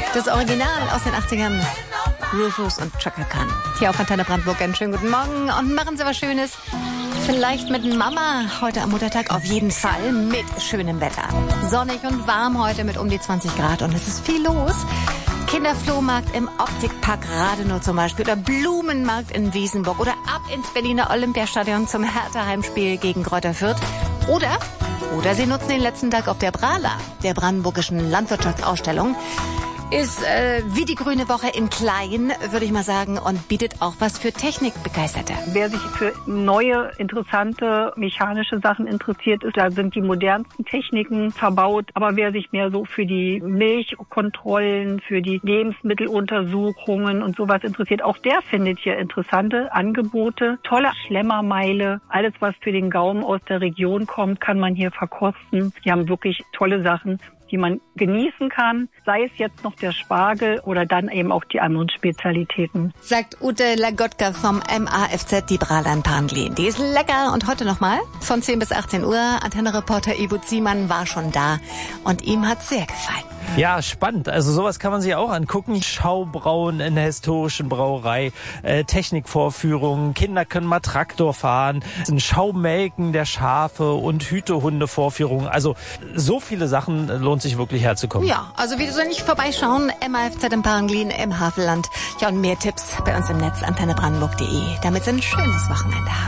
Das Original aus den 80ern. Rufus und Chaka Khan. Hier auf Antenne Brandenburg. Einen schönen guten Morgen und machen Sie was Schönes. Vielleicht mit Mama heute am Muttertag, auf jeden Fall mit schönem Wetter. Sonnig und warm heute mit um die 20 Grad und es ist viel los. Kinderflohmarkt im Optikpark Radenau zum Beispiel oder Blumenmarkt in Wiesenburg oder ab ins Berliner Olympiastadion zum Hertha-Heimspiel gegen Greuther Fürth. Oder Sie nutzen den letzten Tag auf der Brala, der brandenburgischen Landwirtschaftsausstellung. Ist wie die Grüne Woche in klein, würde ich mal sagen, und bietet auch was für Technikbegeisterte. Wer sich für neue, interessante mechanische Sachen interessiert, da sind die modernsten Techniken verbaut. Aber wer sich mehr so für die Milchkontrollen, für die Lebensmitteluntersuchungen und sowas interessiert, auch der findet hier interessante Angebote. Tolle Schlemmermeile, alles was für den Gaumen aus der Region kommt, kann man hier verkosten. Die haben wirklich tolle Sachen, die man genießen kann, sei es jetzt noch der Spargel oder dann eben auch die anderen Spezialitäten. Sagt Ute Lagotka vom MAFZ, die Brala in Parnglien. Die ist lecker und heute nochmal von 10 bis 18 Uhr. Antenne-Reporter Ivo Ziemann war schon da und ihm hat's sehr gefallen. Ja, spannend. Also sowas kann man sich auch angucken. Schaubrauen in der historischen Brauerei, Technikvorführungen, Kinder können mal Traktor fahren, ein Schaumelken der Schafe und Hütehunde-Vorführungen. Also so viele Sachen lohnt sich wirklich herzukommen. Ja, also wie so nicht vorbeischauen, MAFZ in Parnglien im Havelland. Ja, und mehr Tipps bei uns im Netz antennebrandenburg.de, damit Sie ein schönes Wochenende haben.